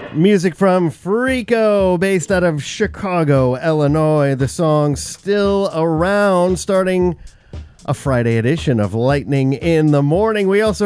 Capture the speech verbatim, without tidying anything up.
Music from Freako, based out of Chicago, Illinois. The song Still Around, starting a Friday edition of Lightning in the Morning. We also